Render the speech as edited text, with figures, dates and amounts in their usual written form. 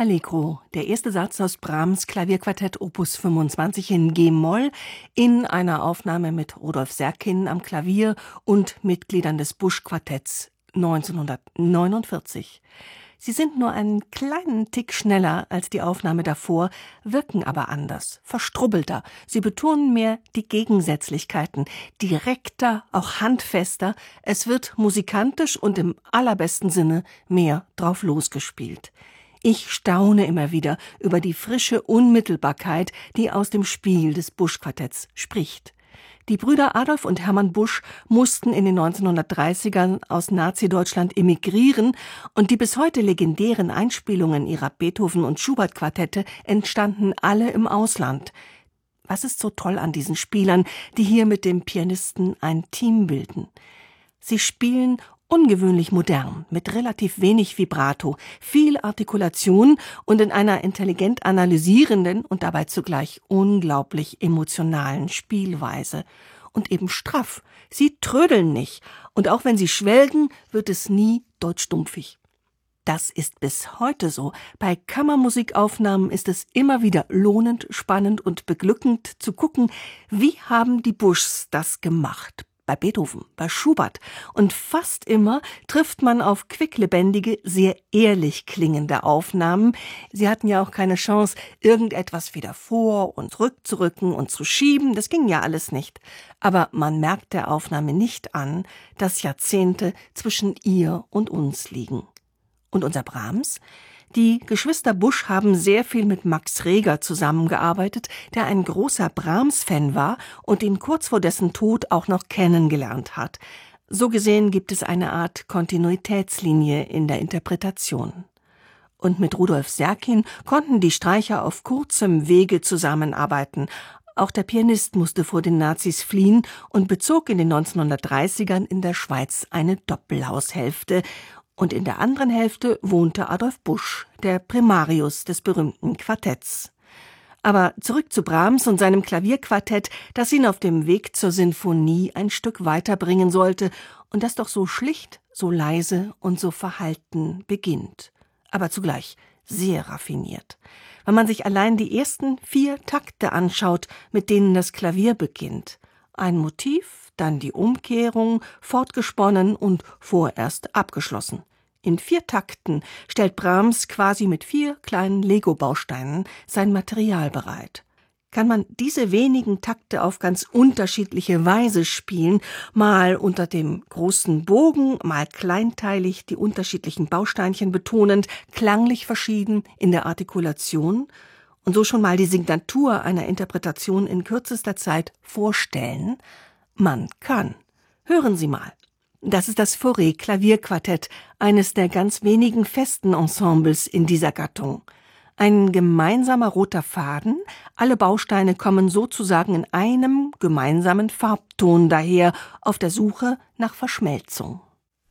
Allegro, der erste Satz aus Brahms Klavierquartett Opus 25 in G-Moll in einer Aufnahme mit Rudolf Serkin am Klavier und Mitgliedern des Busch-Quartetts 1949. Sie sind nur einen kleinen Tick schneller als die Aufnahme davor, wirken aber anders, verstrubbelter. Sie betonen mehr die Gegensätzlichkeiten, direkter, auch handfester. Es wird musikantisch und im allerbesten Sinne mehr drauf losgespielt. Ich staune immer wieder über die frische Unmittelbarkeit, die aus dem Spiel des Busch-Quartetts spricht. Die Brüder Adolf und Hermann Busch mussten in den 1930ern aus Nazi-Deutschland emigrieren und die bis heute legendären Einspielungen ihrer Beethoven- und Schubert-Quartette entstanden alle im Ausland. Was ist so toll an diesen Spielern, die hier mit dem Pianisten ein Team bilden? Sie spielen ungewöhnlich modern, mit relativ wenig Vibrato, viel Artikulation und in einer intelligent analysierenden und dabei zugleich unglaublich emotionalen Spielweise. Und eben straff. Sie trödeln nicht. Und auch wenn sie schwelgen, wird es nie deutschstumpfig. Das ist bis heute so. Bei Kammermusikaufnahmen ist es immer wieder lohnend, spannend und beglückend zu gucken, wie haben die Buschs das gemacht. Bei Beethoven, bei Schubert. Und fast immer trifft man auf quicklebendige, sehr ehrlich klingende Aufnahmen. Sie hatten ja auch keine Chance, irgendetwas wieder vor- und rückzurücken und zu schieben. Das ging ja alles nicht. Aber man merkt der Aufnahme nicht an, dass Jahrzehnte zwischen ihr und uns liegen. Und unser Brahms? Die Geschwister Busch haben sehr viel mit Max Reger zusammengearbeitet, der ein großer Brahms-Fan war und ihn kurz vor dessen Tod auch noch kennengelernt hat. So gesehen gibt es eine Art Kontinuitätslinie in der Interpretation. Und mit Rudolf Serkin konnten die Streicher auf kurzem Wege zusammenarbeiten. Auch der Pianist musste vor den Nazis fliehen und bezog in den 1930ern in der Schweiz eine Doppelhaushälfte. Und in der anderen Hälfte wohnte Adolf Busch, der Primarius des berühmten Quartetts. Aber zurück zu Brahms und seinem Klavierquartett, das ihn auf dem Weg zur Sinfonie ein Stück weiterbringen sollte und das doch so schlicht, so leise und so verhalten beginnt. Aber zugleich sehr raffiniert. Wenn man sich allein die ersten 4 Takte anschaut, mit denen das Klavier beginnt. Ein Motiv, dann die Umkehrung, fortgesponnen und vorerst abgeschlossen. In 4 Takten stellt Brahms quasi mit 4 kleinen Lego-Bausteinen sein Material bereit. Kann man diese wenigen Takte auf ganz unterschiedliche Weise spielen, mal unter dem großen Bogen, mal kleinteilig die unterschiedlichen Bausteinchen betonend, klanglich verschieden in der Artikulation und so schon mal die Signatur einer Interpretation in kürzester Zeit vorstellen? Man kann. Hören Sie mal. Das ist das Fauré-Klavierquartett, eines der ganz wenigen festen Ensembles in dieser Gattung. Ein gemeinsamer roter Faden, alle Bausteine kommen sozusagen in einem gemeinsamen Farbton daher, auf der Suche nach Verschmelzung.